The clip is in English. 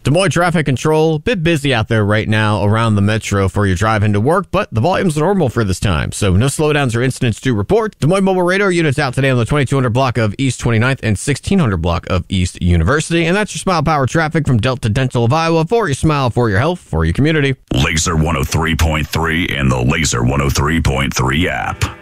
Des Moines Traffic Control, bit busy out there right now around the metro for your drive into work, but the volume's normal for this time, so no slowdowns or incidents to report. Des Moines Mobile Radar units out today on the 2200 block of East 29th and 1600 block of East University, and that's your Smile Power traffic from Delta Dental of Iowa for your smile, for your health, for your community. Laser 103.3 and the Laser 103.3 app.